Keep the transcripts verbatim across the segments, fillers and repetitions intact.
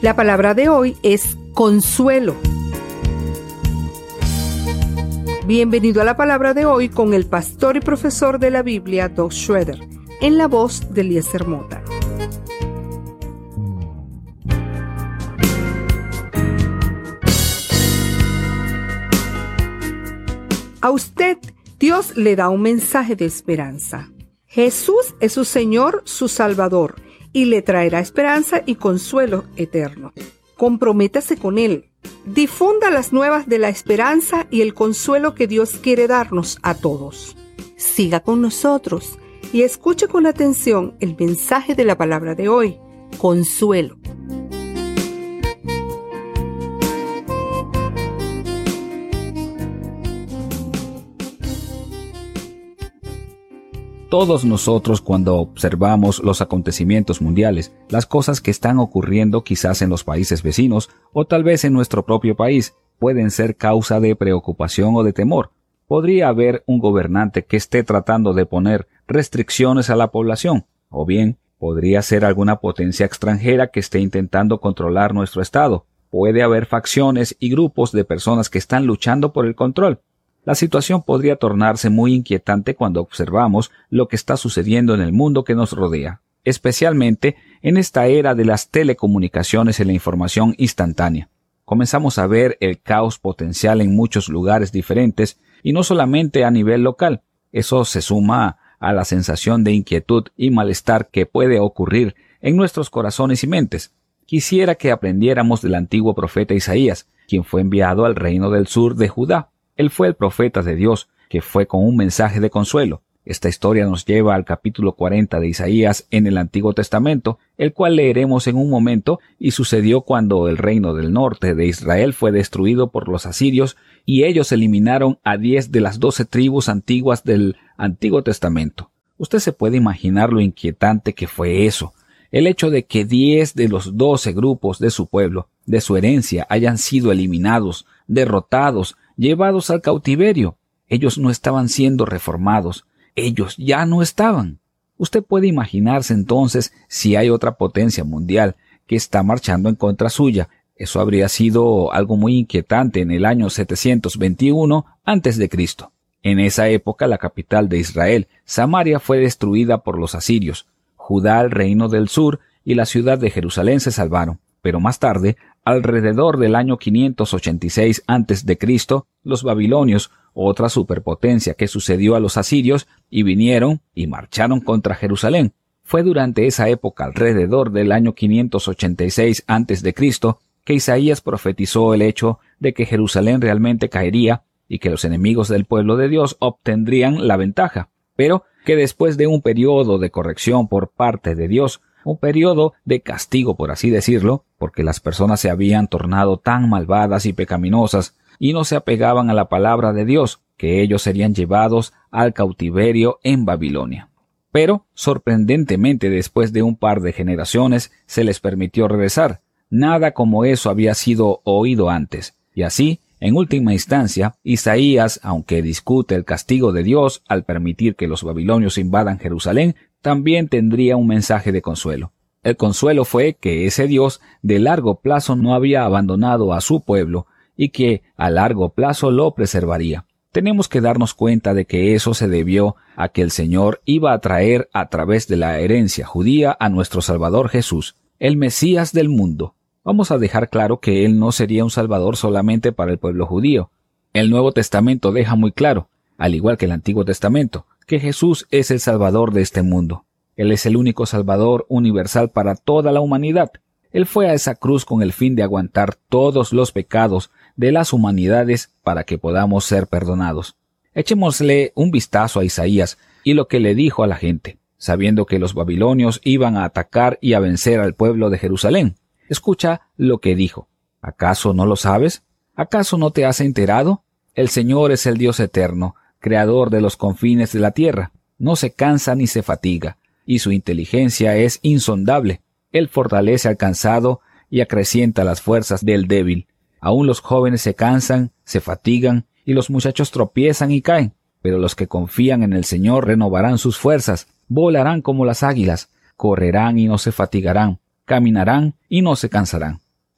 La palabra de hoy es consuelo. Bienvenido a la palabra de hoy con el pastor y profesor de la Biblia, Doug Schroeder, en la voz de Eliezer Mota. A usted, Dios le da un mensaje de esperanza. Jesús es su Señor, su Salvador, y le traerá esperanza y consuelo eterno. Comprométase con Él. Difunda las nuevas de la esperanza y el consuelo que Dios quiere darnos a todos. Siga con nosotros y escuche con atención el mensaje de la palabra de hoy, consuelo. Todos nosotros, cuando observamos los acontecimientos mundiales, las cosas que están ocurriendo quizás en los países vecinos o tal vez en nuestro propio país, pueden ser causa de preocupación o de temor. Podría haber un gobernante que esté tratando de poner restricciones a la población, o bien podría ser alguna potencia extranjera que esté intentando controlar nuestro estado. Puede haber facciones y grupos de personas que están luchando por el control. La situación podría tornarse muy inquietante cuando observamos lo que está sucediendo en el mundo que nos rodea, especialmente en esta era de las telecomunicaciones y la información instantánea. Comenzamos a ver el caos potencial en muchos lugares diferentes y no solamente a nivel local. Eso se suma a la sensación de inquietud y malestar que puede ocurrir en nuestros corazones y mentes. Quisiera que aprendiéramos del antiguo profeta Isaías, quien fue enviado al reino del sur de Judá. Él fue el profeta de Dios, que fue con un mensaje de consuelo. Esta historia nos lleva al capítulo cuarenta de Isaías en el Antiguo Testamento, el cual leeremos en un momento, y sucedió cuando el reino del norte de Israel fue destruido por los asirios, y ellos eliminaron a diez de las doce tribus antiguas del Antiguo Testamento. Usted se puede imaginar lo inquietante que fue eso. El hecho de que diez de los doce grupos de su pueblo, de su herencia, hayan sido eliminados, derrotados, llevados al cautiverio. Ellos no estaban siendo reformados. Ellos ya no estaban. Usted puede imaginarse entonces si hay otra potencia mundial que está marchando en contra suya. Eso habría sido algo muy inquietante en el año setecientos veintiuno antes de Cristo. En esa época la capital de Israel, Samaria, fue destruida por los asirios. Judá, el reino del sur, y la ciudad de Jerusalén se salvaron. Pero más tarde, alrededor del año quinientos ochenta y seis antes de Cristo, los babilonios, otra superpotencia que sucedió a los asirios, y vinieron y marcharon contra Jerusalén. Fue durante esa época, alrededor del año quinientos ochenta y seis antes de Cristo, que Isaías profetizó el hecho de que Jerusalén realmente caería y que los enemigos del pueblo de Dios obtendrían la ventaja, pero que después de un periodo de corrección por parte de Dios, un periodo de castigo, por así decirlo, porque las personas se habían tornado tan malvadas y pecaminosas y no se apegaban a la palabra de Dios, que ellos serían llevados al cautiverio en Babilonia. Pero, sorprendentemente, después de un par de generaciones, se les permitió regresar. Nada como eso había sido oído antes. Y así, en última instancia, Isaías, aunque discute el castigo de Dios al permitir que los babilonios invadan Jerusalén, también tendría un mensaje de consuelo. El consuelo fue que ese Dios de largo plazo no había abandonado a su pueblo y que a largo plazo lo preservaría. Tenemos que darnos cuenta de que eso se debió a que el Señor iba a traer a través de la herencia judía a nuestro Salvador Jesús, el Mesías del mundo. Vamos a dejar claro que Él no sería un Salvador solamente para el pueblo judío. El Nuevo Testamento deja muy claro, al igual que el Antiguo Testamento, que Jesús es el Salvador de este mundo. Él es el único Salvador universal para toda la humanidad. Él fue a esa cruz con el fin de aguantar todos los pecados de las humanidades para que podamos ser perdonados. Echémosle un vistazo a Isaías y lo que le dijo a la gente, sabiendo que los babilonios iban a atacar y a vencer al pueblo de Jerusalén. Escucha lo que dijo. ¿Acaso no lo sabes? ¿Acaso no te has enterado? El Señor es el Dios eterno, creador de los confines de la tierra. No se cansa ni se fatiga, y su inteligencia es insondable. Él fortalece al cansado y acrecienta las fuerzas del débil. Aún los jóvenes se cansan, se fatigan, y los muchachos tropiezan y caen. Pero los que confían en el Señor renovarán sus fuerzas, volarán como las águilas, correrán y no se fatigarán, caminarán y no se cansarán.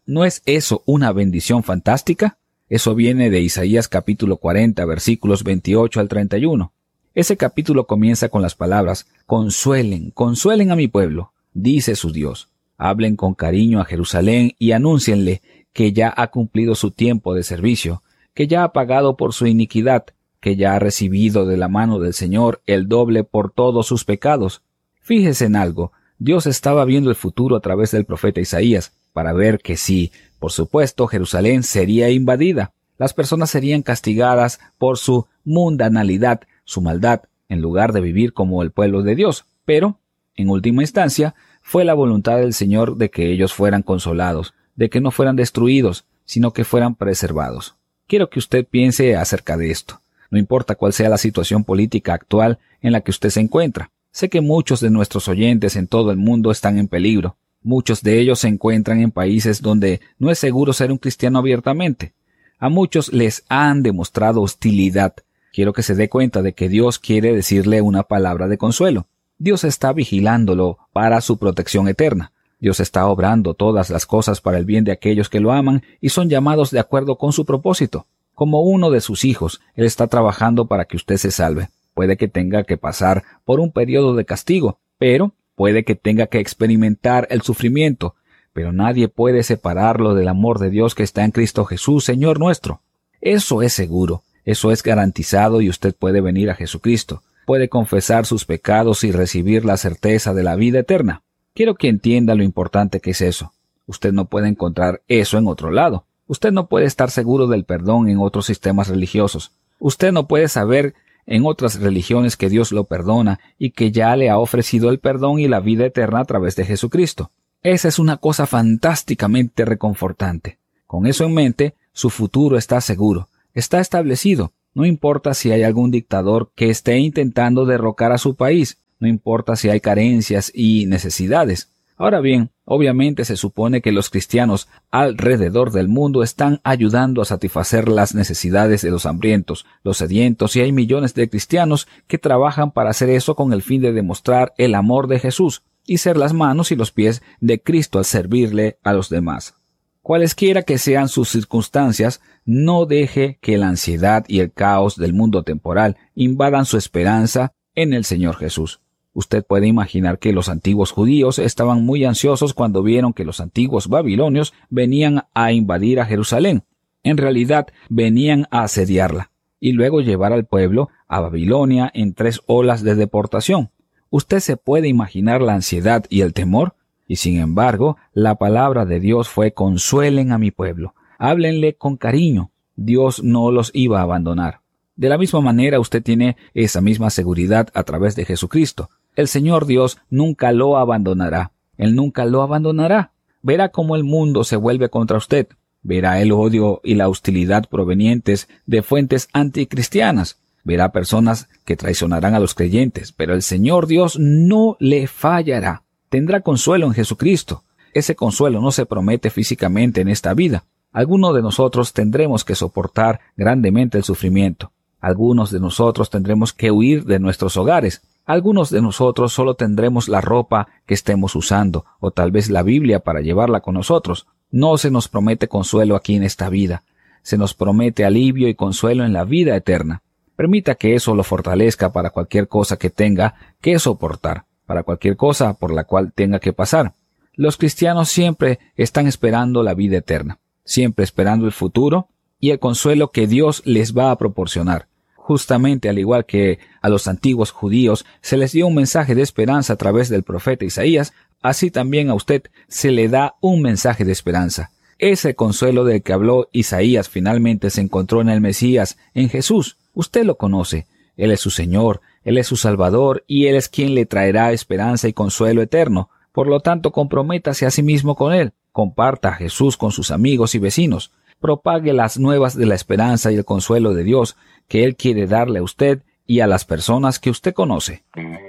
¿No es eso una bendición fantástica? Eso viene de Isaías capítulo cuarenta, versículos veintiocho al treinta y uno. Ese capítulo comienza con las palabras: «Consuelen, consuelen a mi pueblo», dice su Dios. «Hablen con cariño a Jerusalén y anúncienle que ya ha cumplido su tiempo de servicio, que ya ha pagado por su iniquidad, que ya ha recibido de la mano del Señor el doble por todos sus pecados». Fíjese en algo, Dios estaba viendo el futuro a través del profeta Isaías, para ver que sí, por supuesto, Jerusalén sería invadida. Las personas serían castigadas por su mundanalidad, su maldad, en lugar de vivir como el pueblo de Dios. Pero, en última instancia, fue la voluntad del Señor de que ellos fueran consolados, de que no fueran destruidos, sino que fueran preservados. Quiero que usted piense acerca de esto. No importa cuál sea la situación política actual en la que usted se encuentra. Sé que muchos de nuestros oyentes en todo el mundo están en peligro. Muchos de ellos se encuentran en países donde no es seguro ser un cristiano abiertamente. A muchos les han demostrado hostilidad. Quiero que se dé cuenta de que Dios quiere decirle una palabra de consuelo. Dios está vigilándolo para su protección eterna. Dios está obrando todas las cosas para el bien de aquellos que lo aman y son llamados de acuerdo con su propósito. Como uno de sus hijos, Él está trabajando para que usted se salve. Puede que tenga que pasar por un periodo de castigo, pero puede que tenga que experimentar el sufrimiento, pero nadie puede separarlo del amor de Dios que está en Cristo Jesús, Señor nuestro. Eso es seguro, eso es garantizado y usted puede venir a Jesucristo, puede confesar sus pecados y recibir la certeza de la vida eterna. Quiero que entienda lo importante que es eso. Usted no puede encontrar eso en otro lado. Usted no puede estar seguro del perdón en otros sistemas religiosos. Usted no puede saber en otras religiones que Dios lo perdona y que ya le ha ofrecido el perdón y la vida eterna a través de Jesucristo. Esa es una cosa fantásticamente reconfortante. Con eso en mente, su futuro está seguro, está establecido. No importa si hay algún dictador que esté intentando derrocar a su país, no importa si hay carencias y necesidades. Ahora bien, obviamente se supone que los cristianos alrededor del mundo están ayudando a satisfacer las necesidades de los hambrientos, los sedientos, y hay millones de cristianos que trabajan para hacer eso con el fin de demostrar el amor de Jesús y ser las manos y los pies de Cristo al servirle a los demás. Cualesquiera que sean sus circunstancias, no deje que la ansiedad y el caos del mundo temporal invadan su esperanza en el Señor Jesús. Usted puede imaginar que los antiguos judíos estaban muy ansiosos cuando vieron que los antiguos babilonios venían a invadir a Jerusalén. En realidad, venían a asediarla y luego llevar al pueblo a Babilonia en tres olas de deportación. ¿Usted se puede imaginar la ansiedad y el temor? Y sin embargo, la palabra de Dios fue: consuelen a mi pueblo, háblenle con cariño. Dios no los iba a abandonar. De la misma manera, usted tiene esa misma seguridad a través de Jesucristo. El Señor Dios nunca lo abandonará. Él nunca lo abandonará. Verá cómo el mundo se vuelve contra usted. Verá el odio y la hostilidad provenientes de fuentes anticristianas. Verá personas que traicionarán a los creyentes, pero el Señor Dios no le fallará. Tendrá consuelo en Jesucristo. Ese consuelo no se promete físicamente en esta vida. Algunos de nosotros tendremos que soportar grandemente el sufrimiento. Algunos de nosotros tendremos que huir de nuestros hogares. Algunos de nosotros solo tendremos la ropa que estemos usando, o tal vez la Biblia para llevarla con nosotros. No se nos promete consuelo aquí en esta vida. Se nos promete alivio y consuelo en la vida eterna. Permita que eso lo fortalezca para cualquier cosa que tenga que soportar, para cualquier cosa por la cual tenga que pasar. Los cristianos siempre están esperando la vida eterna, siempre esperando el futuro y el consuelo que Dios les va a proporcionar. Justamente al igual que a los antiguos judíos se les dio un mensaje de esperanza a través del profeta Isaías, así también a usted se le da un mensaje de esperanza. Ese consuelo del que habló Isaías finalmente se encontró en el Mesías, en Jesús. Usted lo conoce. Él es su Señor, Él es su Salvador y Él es quien le traerá esperanza y consuelo eterno. Por lo tanto, comprométase a sí mismo con Él. Comparta a Jesús con sus amigos y vecinos. Propague las nuevas de la esperanza y el consuelo de Dios que Él quiere darle a usted y a las personas que usted conoce.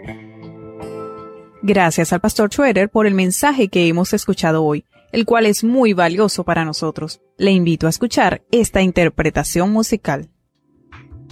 Gracias al pastor Schroeder por el mensaje que hemos escuchado hoy, el cual es muy valioso para nosotros. Le invito a escuchar esta interpretación musical.